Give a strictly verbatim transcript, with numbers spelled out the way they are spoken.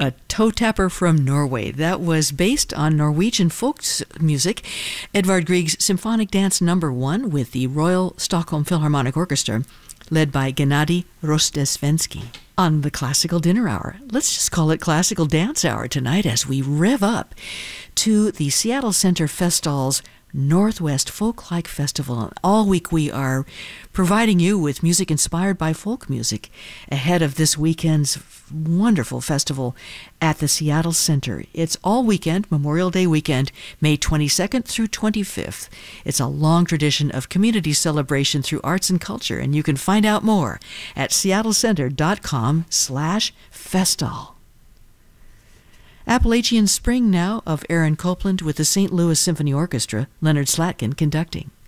A toe tapper from Norway. That was based on Norwegian folk music. Edvard Grieg's Symphonic Dance Number One with the Royal Stockholm Philharmonic Orchestra, led by Gennady Rostesvensky. On the Classical Dinner Hour, let's just call it Classical Dance Hour tonight as we rev up to the Seattle Center Festtal's Northwest Folk-like Festival. All week we are providing you with music inspired by folk music ahead of this weekend's wonderful festival at the Seattle Center. It's all weekend, Memorial Day weekend, May twenty-second through twenty-fifth. It's a long tradition of community celebration through arts and culture, and you can find out more at seattlecenter.com slash festal. Appalachian Spring now of Aaron Copland with the Saint Louis Symphony Orchestra, Leonard Slatkin conducting.